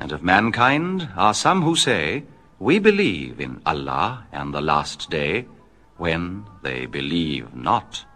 And of mankind are some who say, we believe in Allah and the last day, when they believe not.